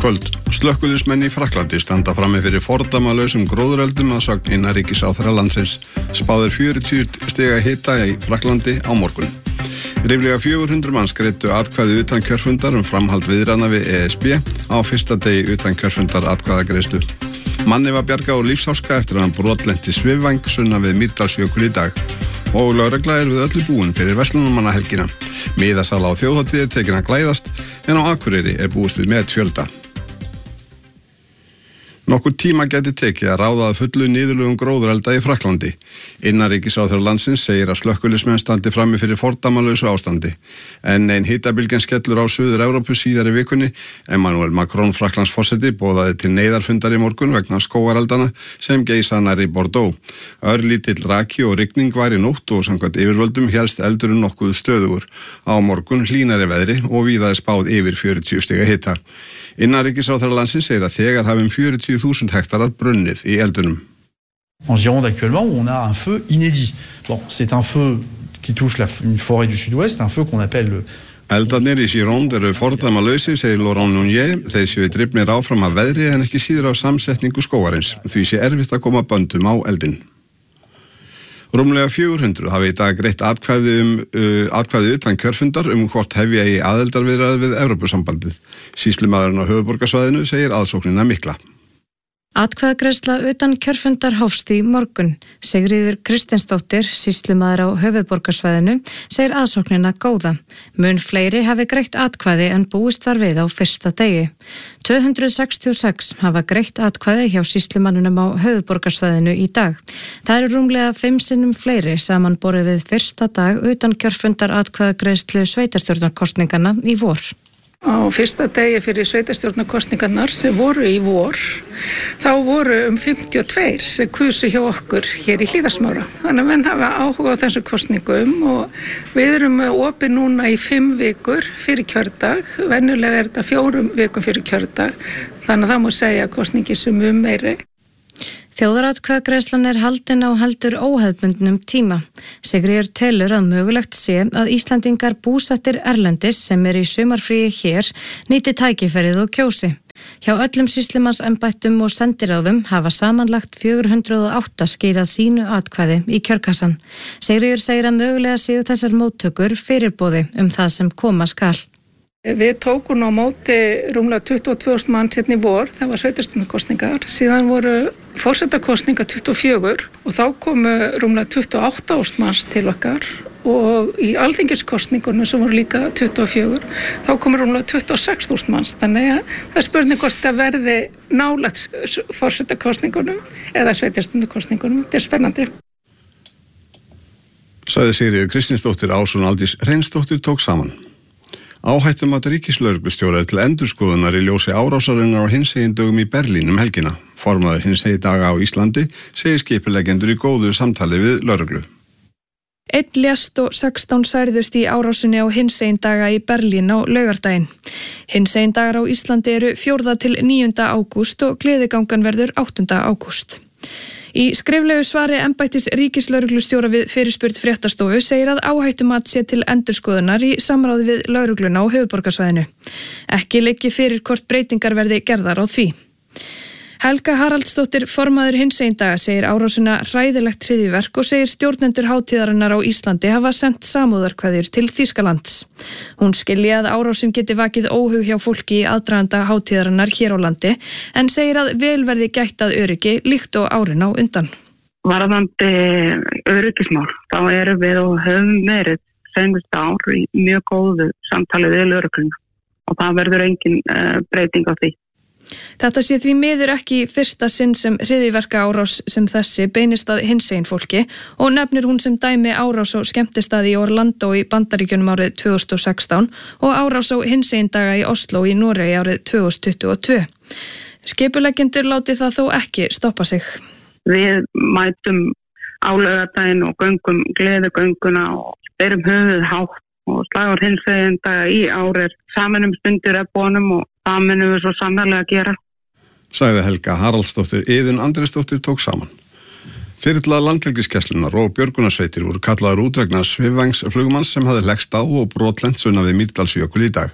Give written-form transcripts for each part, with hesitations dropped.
Kvöld. Slökkviliðsmenn í Frakklandi standa frammi fyrir fordæmalausum gróðureldum að sögn innanríkisráðherra landsins. Spáð 40 stiga hita í Frakklandi á morgun. Ríflega 400 manns greiddu atkvæði utan kjörfundar framhald viðræðna við ESB á fyrsta degi utan kjörfundar atkvæðagreiðslu. Manni var bjargað úr lífsháska eftir að hann brotlenti svifvæng sunnan við Mýrdalsjökul í dag. Og lögregla við öllu búin fyrir verslunarmannahelgina. Miðasala á þjóðhátíð tekin að glæðast en á Akureyri búist við met fjölda. Nokkur tíma gæti tekið að ráða að fullu niðurlegum gróðurelda í Frakklandi. Innanríkisráðherra landsins segir að slökkviliðsmenn standi frammi fyrir fordæmalausu ástandi. En ein hitabylgjan skellur á Suður-Evrópu síðar í vikunni. Emmanuel Macron, Frakklandsforseti, boðaði til neyðarfundar í morgun vegna skógareldana sem geisa nærri Bordeaux. Örlítill raki og rigning var í nótt og samkvæmt yfirvöldum hélst eldurinn nokkuð stöðugur. Á morgun hlýnari veðri og víða spáð yfir 40 stiga hita. Innanríkisráðherra landsins segir að þegar hafi 40.000 hektarar brunnið í eldunum. En Gironde actuellement, on a un feu inédit. Bon, c'est un feu qui touche une forêt du sud-ouest, un feu qu'on appelle Eldarnir í Gironde fordæmalausi, segir Laurent Nunez. Þeir séu drifnir áfram af veðri en ekki síður á samsetningu skógarins. Því sé erfitt að koma böndum á eldin. Rúmlega 400 hafi í dag greitt atkvæði utan kjörfundar hvort hefja í aðildarviðræður við Evrópusambandið. Sýslumaðurinn á höfuðborgarsvæðinu segir aðsóknina mikla. Atkvæðagreiðsla utan kjörfundar hófst í morgun. Sigríður Kristinsdóttir, sýslumaður á höfuðborgarsvæðinu, segir aðsóknina góða. Mun fleiri hafi greitt atkvæði en búist var við á fyrsta degi. 266 hafa greitt atkvæði hjá sýslumannunum á höfuðborgarsvæðinu í dag. Það eru rúmlega 5 sinnum fleiri samanborið við fyrsta dag utan kjörfundar atkvæðagreiðslu sveitarstjórnarkosninganna í vor. Á fyrsta degi fyrir sveitarstjórnarkosningarnar sem voru í vor, þá voru 52 sem kusu hjá okkur hér í Hlíðarsmára. Þannig að menn hafa áhuga á þessu kosningum og við erum opið núna í 5 vikur fyrir kjördag. Venjulega þetta 4 vikum fyrir kjördag, þannig að það má segja að kosningi sem meiri. Þjóðaratkvæðagreiðslan haldin á heldur óhefðbundnum tíma. Sigríður telur að mögulegt sé að Íslandingar búsettir erlendis sem í sumarfríi hér nýti tækifærið og kjósi. Hjá öllum sýslumannsembættum og sendiráðum hafa samanlagt 408 skilað sínu atkvæði í kjörkassan. Sigríður segir að mögulega séu þessar móttökur fyrirboði það sem koma skal. Við tókum á móti rúmlega 22.000 manns hérna í vor, það var sveitarstjórnarkosningar, síðan voru forsetakosningar 24 og þá komu rúmlega 28.000 manns til okkar og í alþingiskosningunum sem voru líka 24, þá komu rúmlega 26.000 manns, þannig að það er spurning hvort það verði nálægt forsetakosningunum eða sveitarstjórnarkosningunum, þetta er spennandi. Sagði Sigríður Kristinsdóttir. Ásrún Aldís Hreinsdóttir tók saman. Áhættumat ríkislögreglustjóra til endurskoðunar í ljósi árásarinnar á hinsegin dögum í Berlín helgina. Formaður hinsegin daga á Íslandi segir skipuleggjendur í góðu samtali við lögreglu. 1 lést og 16 særðust í árásinni á hinsegin daga í Berlín á laugardaginn. Hinsegin dagar á Íslandi eru 4. til 9. ágúst og gleðigangan verður 8. ágúst. Í skriflegu svari embættis ríkislögreglustjóra við fyrirspurn Fréttastofu segir að áhættumat sé til endurskoðunar í samráði við lögregluna á höfuðborgarsvæðinu. Ekki liggi fyrir hvort breytingar verði gerðar á því. Helga Haraldsdóttir, formaður hinsegin daga, segir árásina hræðilegt hryðjuverk og segir stjórnendur hátíðarinnar á Íslandi hafa sendt samúðarkveðjur til Þýskalands. Hún skilji að árásin geti vakið óhug hjá fólki í aðdraganda hátíðarinnar hér á landi en segir að vel verði gætt að öryggi líkt og árin á undan. Varðandi öryggismál, þá erum við og höfum verið seinustu ár í mjög góðu samtali við lögregluna og það verður engin breyting á því. Þetta sé því miður ekki fyrsta sinn sem hryðjuverka árás sem þessi beinist að hinsegin fólki og nefnir hún sem dæmi árás á skemmtistaði í Orlando í Bandaríkjunum árið 2016 og árás á hinsegin daga í Oslo í Noregi árið 2022. Skipuleggjendur láti það þó ekki stoppa sig. Við mætum á laugardaginn og göngum gleðigönguna og berum höfuð hátt og slagur hinsegin daga í ár saman stundir bonum og það munum við svo sannarlega að gera. Sagði Helga Haraldsdóttir. Iðunn Andrésdóttir tók saman. Þyrla Landhelgisgæslunnar og björgunarsveitir voru kallaðar út vegna svifvængsflugmanns sem hafði leggst á og brotlent sunnan við Mýrdalsjökul í dag.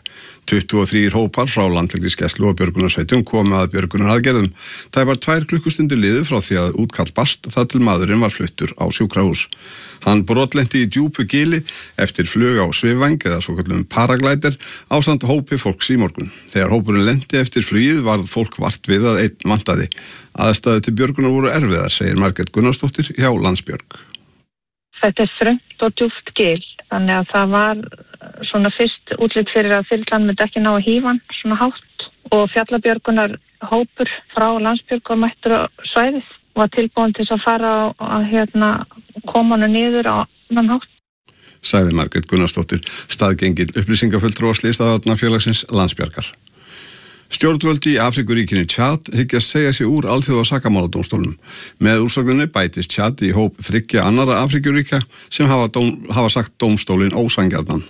23 hópar frá landhelgisgæslu og björgunarsveitum komu að björgunaraðgerðum. Það var 2 klukkustundir liðu frá því að útkall barst þar til maðurinn var fluttur á sjúkrahús. Hann brotlenti í djúpu gili eftir flug á svifvæng eða svokallum paraglæder ásamt hópi fólks í morgun. Þegar hópurinn lenti eftir flugið varð fólk vart við að einn vantaði. Aðstæður til björgunar voru erfiðar, segir Margrét Gunnarsdóttir hjá Landsbjörg. Þetta þröngt og djúpt gil, þannig að það var svona fyrst útlit fyrir að þyrlan myndi ekki ná að hífa hann svona hátt og fjallabjörgunar hópur frá Landsbjörg var mættur á svæðið og var tilbúin til að fara að koma hann niður á annan hátt. Sagði Margrét Gunnarsdóttir, staðgengil upplýsingafulltrúa Slysavarnafélagsins Landsbjargar. Stjórnvöld í Afríkuríkinu Tchad hyggjast segja sig úr alþjóða sakamáladómstólnum. Með úrsögninni bætist Tchad í hóp 3 annarra Afríkuríkja sem hafa sagt dómstólinn ósanngjarnan.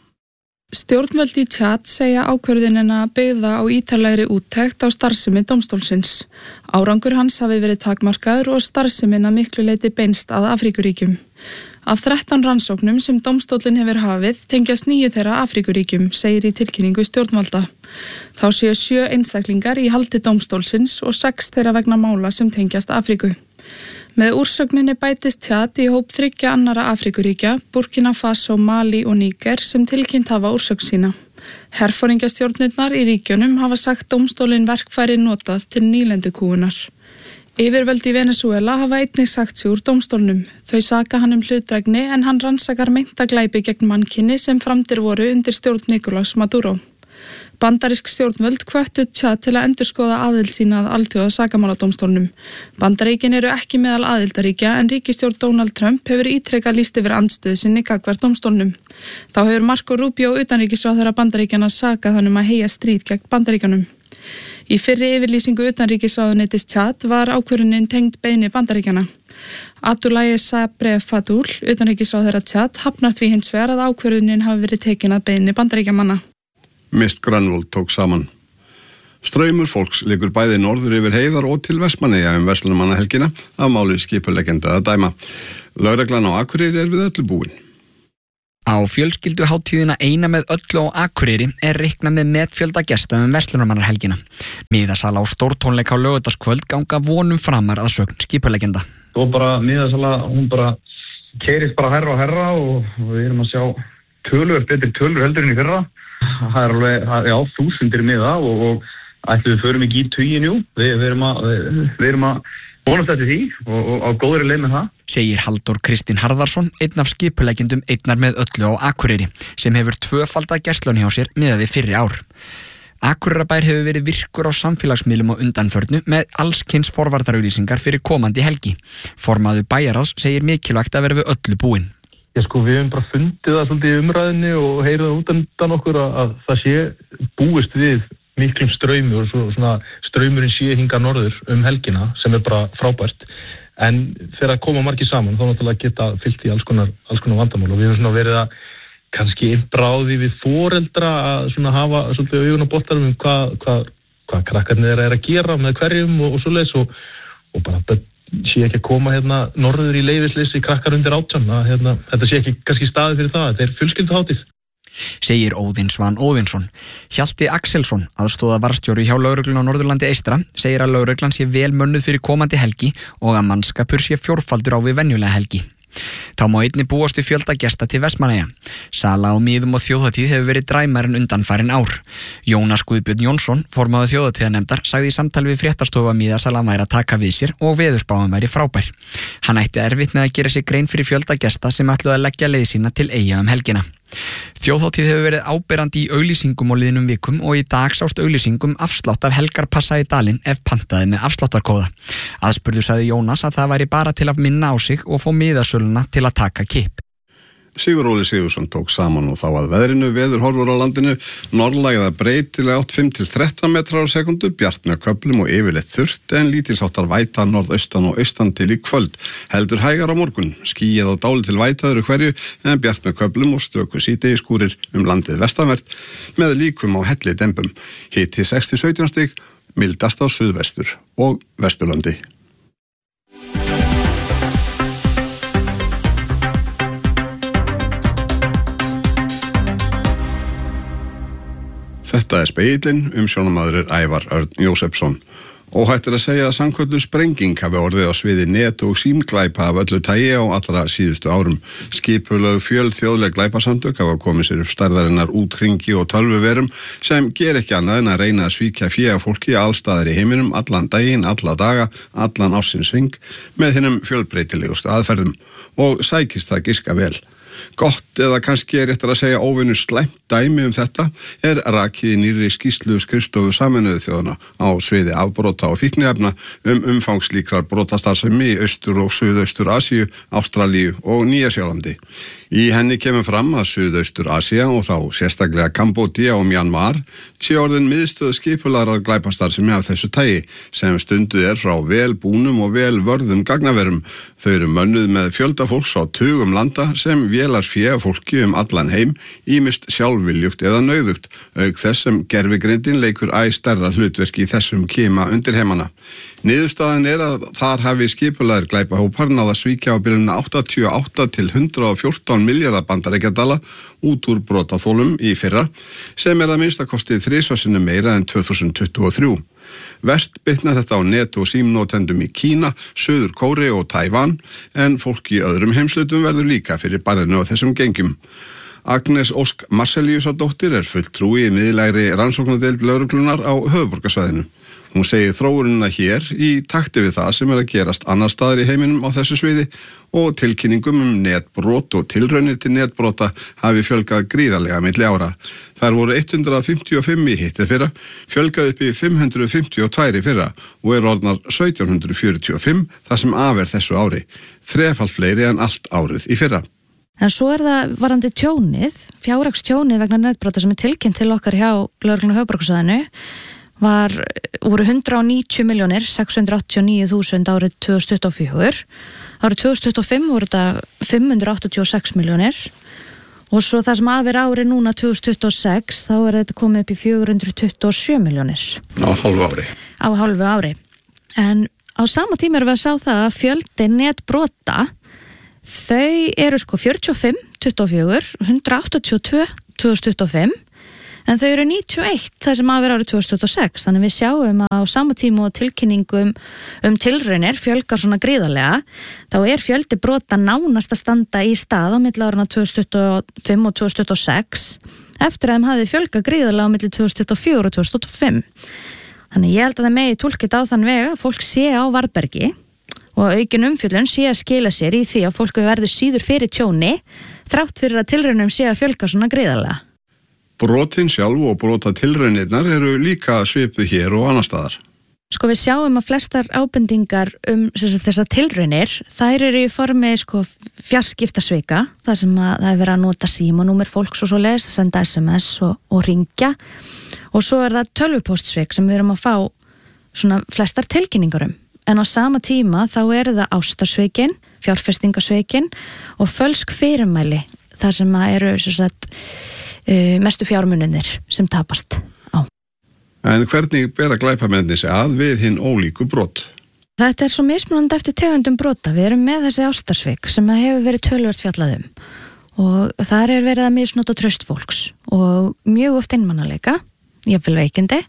Stjórnvöld í Tchad segja ákvörðunina byggða á ítarlegri úttekt á starfsemi dómstólsins. Árangur hans hafi verið takmarkaður og starfsemina miklu leyti beinst að Afríkuríkjum. Af 13 rannsóknum sem dómstólinn hefur hafið tengjast 9 þeirra Afríkuríkjum, segir í tilkynningu stjórnvalda. Þá séu 7 einstaklingar í haldi dómstólsins og 6 þeirra vegna mála sem tengjast Afríku. Með úrsögninni bætist Tchad í hóp 3 annara Afríkuríkja, Burkina Faso, Mali og Níger sem tilkynnt hafa úrsögn sína. Herforingjastjórnirnar í ríkjunum hafa sagt dómstólinn verkfæri notað til nýlendukúunar. Yfirvöld í Venezuela hafa einnig sagt sig úr dómstólnum. Þau saka hann hlutdrægni en hann rannsakar meinta glæpi gegn mannkyni sem framdir voru undir stjórn Nicolás Maduro. Bandarísk stjórnvöld hvöttu Tchad til að endurskoða aðild sína að alþjóða sakamáladómstólnum. Bandaríkin eru ekki meðal aðildaríkja en ríkisstjórn Donald Trump hefur ítrekað lýst yfir andstöðu sinni gagnvart dómstólnum. Þá hefur Marco Rubio utanríkisráðherra Bandaríkjanna sakað hann að heyja stríð gegn Bandaríkjanum. Í fyrri yfirlýsingu utanríkisráðuneytis Tchad var ákvörðunin tengd beiðni Bandaríkjanna. Abdoulaye Sabré Fadoul, utanríkisráðherra Tchad, hafnar því hins vegar að ákvörðunin hafi verið tekin að beiðni Bandaríkjamanna. Mist Grönvold tók saman. Straumur fólks liggur bæði norður yfir heiðar og til Vestmannaeyja verslunarmannahelgina af máli skipuleggjenda að dæma. Lögreglan á Akureyri við öllu búin. Á fjölskylduhátíðina eina með öllu á Akureyri reiknað með metfjölda gesta verslunarmannahelgina. Miðasala á stórtónleika á laugardagskvöld ganga vonum framar að sögn skipuleggjenda. Svo bara miðasala, hún bara keyrist bara hærra og hærra og við erum að sjá betri tölur heldur en í fyrra. Það alveg, þúsundir miða og ætli við förum ekki í tuginu. Við erum að vonast eftir því og á góðri leið með það. Segir Halldór Kristinn Harðarsson, einn af skipuleggjendum einnar með öllu á Akureyri, sem hefur 2-falda gæslun hjá sér miðað við fyrri ár. Akureyrarbær hefur verið virkur á samfélagsmiðlum á undanförnu með allskyns forvarnarauglýsingar fyrir komandi helgi. Formaður bæjarráðs segir mikilvægt að vera við öllu búin. Við hefum bara fundið það svolítið í umræðinni og heyrið það undan okkur að það sé búist við miklum straumi og svona straumurinn sé hingað norður helgina sem bara frábært. En þegar að koma margir saman þá náttúrulega geta fyllt í alls konar vandamál og við hefum svona verið að kannski bráði við foreldra að svona hafa svolítið augun á boltanum hvað krakkarnir eru að gera með hverjum og svoleiðis og bara sé ekki að koma norður í leyfisleysi krakkar undir 18 þetta sé ekki kannski staðið fyrir það, þetta er fjölskylduhátíð. Segir Óðinn Svan Óðinsson. Hjalti Axelsson, aðstoðarvarðstjóri hjá lögreglunni á Norðurlandi eystra, segir að lögreglan sé vel mönnuð fyrir komandi helgi og að mannskapur sé 4-faldur á við venjulega helgi. Þá má einnig búast við fjölda gesta til Vestmannaeyja. Sala á miðum og þjóðhátíð hefur verið dræmar en undanfarin ár. Jónas Guðbjörn Jónsson, formaður þjóðhátíðarnefndar, sagði í samtali við fréttastofu að miðasalan væri að taka við sér og veðurspáin væri frábær. Hann ætti erfitt með að gera sig grein fyrir fjölda gesta sem ætluðu að leggja leið sína til Eyja helgina. Þjóðhátíð hefur verið áberandi í auglýsingum á liðnum vikum og í dag sást auglýsingum afslátt af helgarpassa í dalinn ef pantaði með afsláttarkóða. Aðspurður sagði Jónas að það væri bara til að minna á sig og fá miðasöluna til að taka kipp. Sigur Óli Sigurðsson tók saman og þá að veðrinu, veður horfur á landinu, norðlægða breytilega 8-13 metrar á sekundu, bjart með köflum og yfirleitt þurrt en lítilsháttar væta norðaustan og austan til í kvöld. Heldur hægar á morgun, skýjað og dálítil væta öðru hverju en bjart með köflum og stöku síðdegisskúrir landið vestanvert með líkum á hellidembum. Hiti 6-17 stig, mildast á suðvestur og vesturlandi. Þetta Spegill, umsjónarmaður Ævar Örn Jósefsson. Óhætt að segja að sannkölluð sprenging hafi orðið á sviði net- og símglæpa af öllu tagi á allra síðustu árum. Skipulögð fjölþjóðleg glæpasamtök hafa komið sér upp stærðarinnar úthringi og tölvuverum sem ger ekki annað en að reyna að svíkja fé af fólki allstaðar í heiminum, allan daginn, alla daga, allan ársins hring með hinnum fjölbreytilegustu aðferðum og sækist það giska vel. Gott eða kannski réttar að segja óvinnu slæmt dæmi þetta rakið í nýrri skýrslu skrifstofu Sameinuðu þjóðanna á sviði afbrota og fíkniefna umfangslíkrar brotastarfsemi í Austur- og Suðaustur Asíu, Ástralíu og Nýja-Sjálandi. Í henni kemur fram að Suðaustur Asía og þá sérstaklega Kambódía og Mjanmar sé orðin miðstöð skipulagðrar glæpastarfsemi af þessu tagi sem stunduð frá vel búnum og vel vörðum gagnaverum. Þau eru mönnuð með fjölda fólks á tugum landa sem vélar fé af fólki allan heim, ýmist sjálfviljugt eða nauðugt, auk þess sem gervigrindin leikur æ stærra hlutverki í þessum kima undir heimana. Niðurstaðan að þar hafi skipulagðir glæpahópar náð að svíkja á bilinu 88 til 114 milljarða bandaríkjadala út úr brotaþolum í fyrra, sem að minnstakosti 3 sinnum meira en 2023. Verst bitnar þetta á net- og símnotendum í Kína, Suður Kóreu og Tævan, en fólk í öðrum heimslutum verður líka fyrir barðinu á þessum gengjum. Agnes Ósk Marselíusardóttir fulltrúi í miðlægri rannsóknardeild lögreglunar á höfuðborgarsvæðinu. Hún segir þróunina hér í takti við það sem að gerast annar staðar í heiminum á þessu sviði og tilkynningum netbrot og tilraunir til netbrota hafi fjölgað gríðarlega milli ára. Þær voru 155 í hitti fyrra, fjölgað upp í 552 í fyrra og orðnar 1745 þar sem af þessu ári. Þrefalt fleiri en allt árið í fyrra. En svo það varandi tjónið, fjárhagstjónið vegna netbrota sem tilkynnt til okkar hjá lögreglunni á höfuðborgarsvæðinu voru 190.689.000 árið 2024. Árið 2025 voru þetta 586 milljónir og svo það sem af árið núna 2026 þá þetta komið upp í 427 milljónir. Á hálfu ári. Á hálfu ári. En á sama tíma við að sjá það að fjöldi netbrota þau eru 45, 24, 182, 2025 en þau eru 91 það sem af árið 2026, þannig við sjáum að á sama tíma og tilkynningum tilraunir fjölgar svona gríðarlega, þá fjöldi brota nánast að standa í stað á milli árina 2025 og 2026 eftir að þeim hafi fjölgað gríðarlega á milli 2024 og 2025. Þannig ég held að það megi túlkið á þann veg að fólk sé á varðbergi og aukin umfjöllun sé að skila sér í því að fólk verður síður fyrir tjóni þrátt fyrir að tilraunum sé að fjölga svona gríðarlega. Brotin sjálf og brotatilraunirnar eru líka svipuð hér og annar staðar. Við sjáum að flestar ábendingar þessar tilraunir, þær eru í formi fjarskiptasvika, þar sem það verið að nota símanúmer fólks og svoleiðis, að senda SMS og ringja og svo það tölvupóstsvik sem við erum að fá svona flestar tilkynningar En á sama tíma þá það ástarsveikin, fjárfestingasveikin og fölsk fyrirmæli þar sem eru mestu fjármunirnir sem tapast á. En hvernig bera glæpamennir sig að við hinn ólíku brot? Þetta svo mismunandi eftir tegundum brota. Við erum með þessi ástarsveik sem hefur verið töluvert fjallað og þar verið að misnota traust fólks og mjög oft einmanaleika, jafnvel veikindi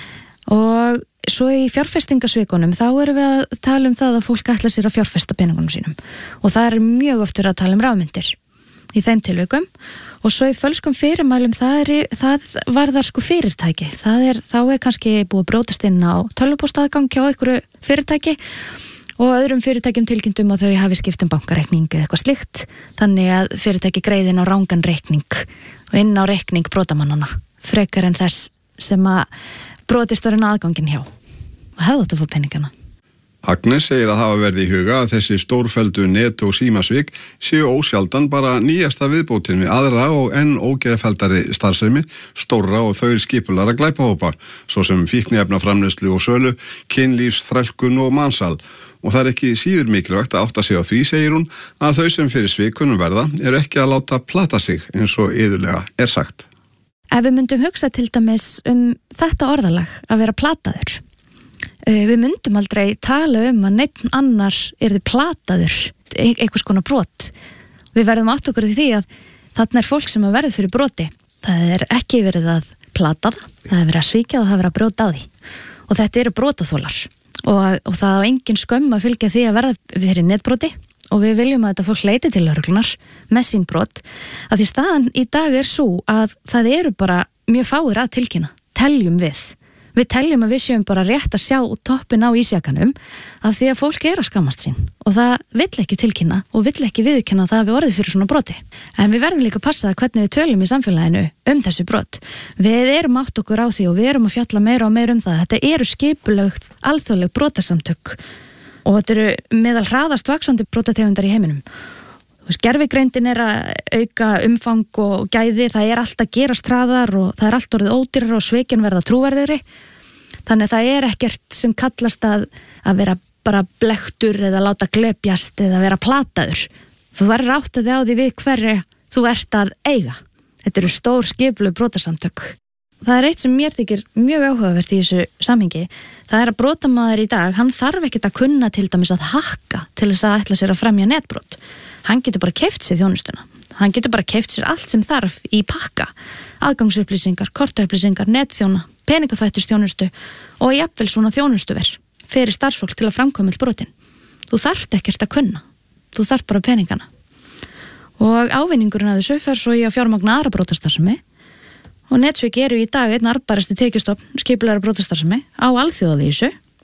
og svo í fjárfestingasvikunum þá erum við að tala það að fólk ætla sér að fjárfesta peningunum sínum og það mjög oft verið að tala rafmyndir í þeim tilvikum og svo í fölskum fyrirmælum það varðar fyrirtæki þá kannski búið að brótast inn á tölvupóstaðgangi á einhverju fyrirtæki og öðrum fyrirtækjum tilkynntum að þau hafi skipt bankareikning eða eitthvað slíkt þannig að fyrirtæki greiðin á rangan reikning og inn á reikning brotamannana frekar en þess sem að brotist var inn aðgangin hjá og hefði þetta fór peningana. Agnes segir að hafa verið í huga að þessi stórfelldu net- og símasvik séu ósjaldan bara nýjasta viðbótin við aðra og enn ógeðfelldari starfsemi, stórra og þau skipulara glæpahópa, svo sem fíkniefnaframleiðslu og sölu, kynlífsþrælkun og mansal. Og það ekki síður mikilvægt að átta sig á því, segir hún, að þau sem fyrir svikunum verða ekki að láta plata sig eins og iðulega sagt. Ef við myndum hugsa til dæmis þetta orðalag að vera plataður, við myndum aldrei tala að neitt annar þið plataður, einhvers konar brot. Við verðum átt okkur í því að þarna fólk sem að verður fyrir broti. Það ekki verið að plata það er verið að svíkja og það er verið að brjóta á því og þetta eru brotaþolar og það á engin skömm að fylgja því að verða fyrir netbroti og við viljum að þetta fólk leiti til lögreglunar með sín brot að því staðan í dag er svo að það eru bara mjög fáir að tilkynna, teljum við teljum að við séum bara rétt að sjá toppin á ísjakanum af því að fólk er að skammast sín og það vill ekki tilkynna og vill ekki viðurkenna það að við orðið fyrir svona broti. En við verðum líka að passa hvernig við tölum í samfélaginu þessi brot. Við erum átt okkur á því og við erum að fjalla meira og meira það. Þetta eru skipulögt alþjóðleg brotasamtök og þetta eru meðal hraðast vaxandi brotategundar í heiminum. Gervigreindin er að auka umfang og gæði, það er allt að gerast hraðar og það er allt orðið ódýrar og svikin verða trúverðugri. Þannig að það er ekkert sem kallast að vera bara blektur eða láta glepjast eða vera plataður. Þú verður áttaði á því við hverju þú ert að eiga. Þetta eru stór skipulög brotasamtök. Það er eitt sem mér þykir mjög áhugavert í þessu samhengi. Það er að brotamaður í dag, hann þarf ekkert að kunna til dæmis að hakka til þess að ætla sér að fremja netbrot. Hann getur bara keypt sér þjónustuna. Hann getur bara keypt sér allt sem þarf í pakka. Aðgangsupplýsingar, kortaupplýsingar, netþjóna, peningaþvættisþjónustu og jafnvel svona þjónustuver fyrir starfsfólk til að framkvæma brotin. Þú þarft ekkert að kunna. Þú þarft bara peningana. Og ávinningurinn af þessu fer svo í að fjármagna aðra brotastarfsemi og netsvik eru í dag einn arðbærasti tekjustofn skipulagðrar brotastarfsemi á alþjóðavísu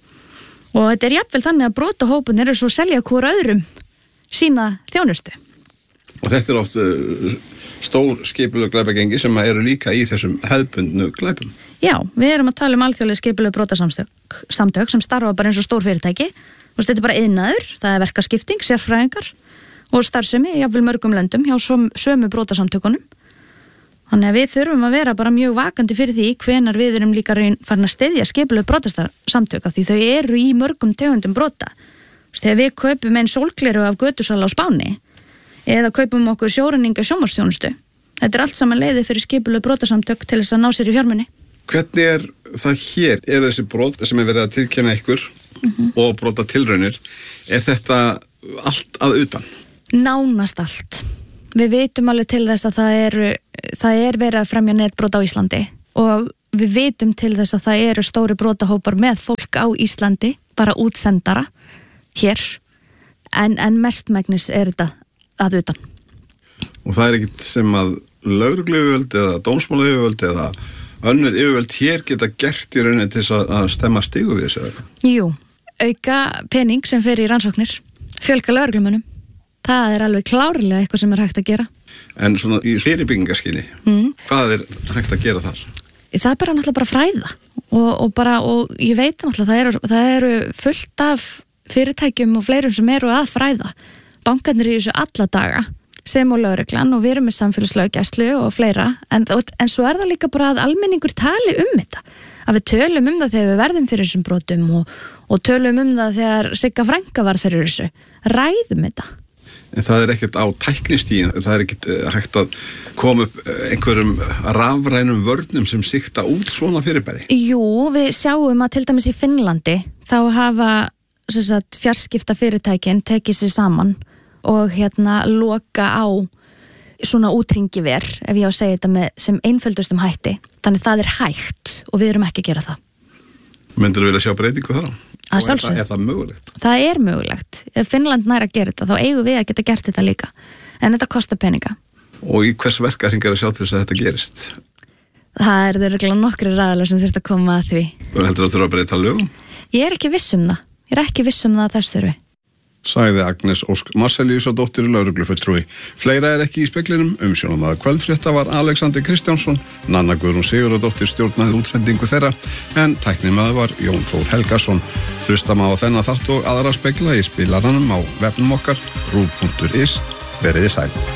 og þetta er jafnvel þannig að brotahópun eru svo að selja hvor öðrum sína þjónustu. Og þetta er oft stór skipulög glæpagengi sem eru líka í þessum hefðbundnu glæpum. Já, við erum að tala alþjóðleg skipulög brotasamtök sem starfa bara eins og stór fyrirtæki. Þetta er bara iðnaður, það er verkaskipting, sérfræðingar og starfsemi í jafnvel mörgum löndum hjá sömu brotasamtökunum. Þannig að við þurfum að vera bara mjög vakandi fyrir því hvenar við erum líka farin að styðja skipulög brotasamtök af því þau eru í mörgum tegundum brota. Þegar við kaupum einn sólgleru af götusala á Spáni eða kaupum okkur sjóræninga sjónvarpsþjónustu, þetta er allt saman leiðið fyrir skipulög brotasamtök til þess að ná sér í fjármuni. Hvernig er það hér? Er þessi brot sem er verið að tilkynna ykkur og brota tilraunir, er þetta allt að utan? Nánast allt. Við vitum alveg til þess að það er verið að fremja netbrot á Íslandi og við vitum til þess að það eru stóri brotahópar með fólk á Íslandi, bara útsendara hér, en mestmegnis er þetta að utan. Og það er ekkert sem að lögregluyfirvöld eða dómsmálayfirvöld eða önnur yfirvöld hér geta gert í rauninni til þess að stemma stigu við þessu? Jú, auka pening sem fer í rannsóknir, fjölga lögreglumönnum. Það er alveg klárlega eitthvað sem er hægt að gera. En svona í fyrirbyggingarskyni, hvað er hægt að gera þar? Það er bara náttúrulega bara fræða og ég veit náttúrulega það eru fullt af fyrirtækjum og fleirum sem eru að fræða. Bankarnir í þessu alla daga sem og lögreglan og við erum með samfélagslöggæslu og fleira en svo er það líka bara að almenningur tali þetta. Að við tölum það þegar við verðum fyrir þessum brotum og tölum það þegar Sigga frænka var fyrir þessu. Ræðum þetta. En það er ekkert á tæknistíðin, það er ekkert hægt að koma upp einhverjum rafrænum vörnum sem sikta út svona fyrirbæri? Jú, við sjáum að til dæmis í Finnlandi þá hafa fjarskipta fyrirtækin tekið sér saman og loka á svona útringiver, ef ég á að segja þetta sem einföldustum hætti. Þannig það er hægt og við erum ekki að gera það. Myndirðu vilja sjá breytingu þar á? Er það mögulegt? Það er mögulegt. Ef Finnland nær að gera þetta, þá eigum við að geta gert þetta líka. En þetta kostar peninga. Og í hvers verkahring er að sjá til þess að þetta gerist? Það eru örugglega nokkrir aðilar sem þurft að koma að því. Og heldur þú að þurfa að breyta lögum? Ég er ekki viss um það. Ég er ekki viss um það að þess þurfi. Sagði Agnes Ósk Marselíusdóttir lögreglufulltrúi. Fleira er ekki í speglinum. Umsjónarmaður kvöldfrétta var Alexander Kristjánsson. Nanna Guðrún Sigurðardóttir stjórnaði útsendingu þeirra en tæknimaður var Jón Þór Helgason. Hlusta má á þennan þátt og aðra spegla í spilaranum á vefnum okkar ruv.is. Veriði sæl.